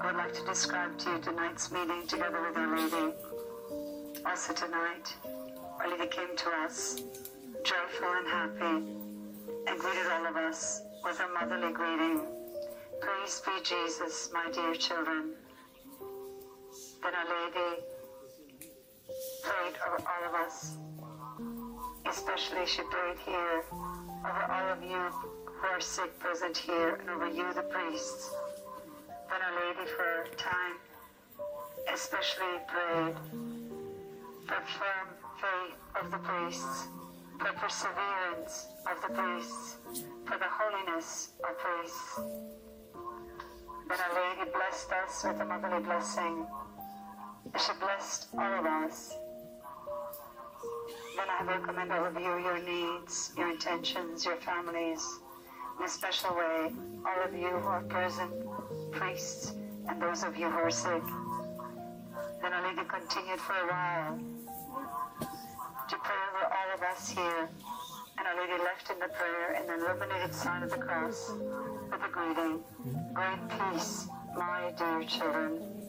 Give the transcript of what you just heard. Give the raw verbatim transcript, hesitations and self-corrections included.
I would like to describe to you tonight's meeting together with Our Lady. Also tonight, Our Lady came to us, joyful and happy, and greeted all of us with a motherly greeting. Praise be Jesus, my dear children. Then Our Lady prayed over all of us. Especially she prayed here over all of you who are sick present here, and over you, the priests. Then Our Lady for a time especially prayed for firm faith of the priests, for perseverance of the priests, for the holiness of priests. Then Our Lady blessed us with a motherly blessing. She blessed all of us. Then I recommend all of you, your needs, your intentions, your families, in a special way, all of you who are present, priests, and those of you who are sick. Then Our Lady continued for a while to pray over all of us here, and Our Lady left in the prayer in the illuminated sign of the cross with a greeting, great peace, my dear children.